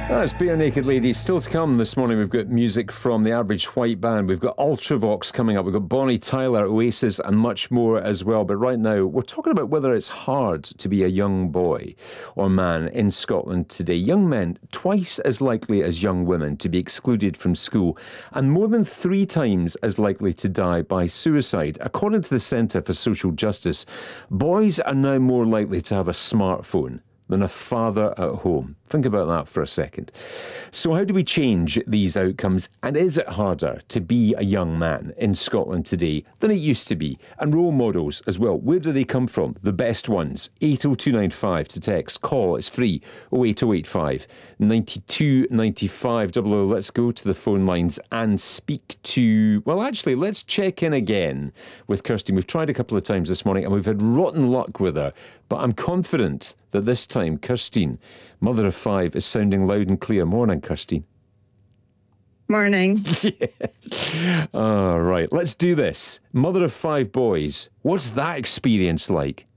That's Bare Naked Ladies. Still to come this morning, we've got music from the Average White Band. We've got Ultravox coming up. We've got Bonnie Tyler, Oasis, and much more as well. But right now, we're talking about whether it's hard to be a young boy or man in Scotland today. Young men twice as likely as young women to be excluded from school, and more than 3 times as likely to die by suicide. According to the Centre for Social Justice, boys are now more likely to have a smartphone than a father at home. Think about that for a second. So how do we change these outcomes? And is it harder to be a young man in Scotland today than it used to be? And role models as well. Where do they come from? The best ones. 80295 to text. Call. It's free. 08085 9295 00. Let's go to the phone lines and speak to... Well, actually, let's check in again with Kirstine. We've tried a couple of times this morning and we've had rotten luck with her. But I'm confident that this time, Kirstine, mother of 5, is sounding loud and clear. Morning, Kirstine. Morning. Yeah. All right, let's do this. Mother of 5 boys. What's that experience like?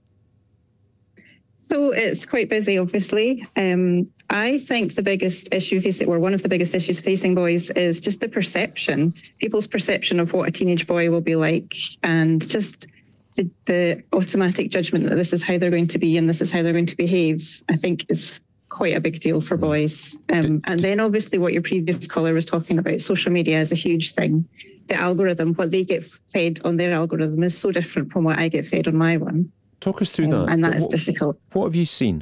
So it's quite busy, obviously. I think the biggest issue one of the biggest issues facing boys is just the perception, people's perception of what a teenage boy will be like, and just the automatic judgment that this is how they're going to be and this is how they're going to behave, I think is quite a big deal for boys. And then obviously what your previous caller was talking about, social media is a huge thing. The algorithm, what they get fed on their algorithm is so different from what I get fed on my one. Talk us through that. And that is difficult. What have you seen?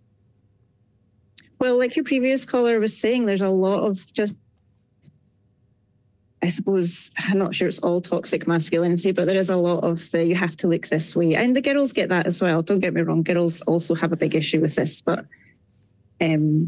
Well, like your previous caller was saying, there's a lot of just, I suppose, I'm not sure it's all toxic masculinity, but there is a lot of you have to look this way. And the girls get that as well. Don't get me wrong. Girls also have a big issue with this, but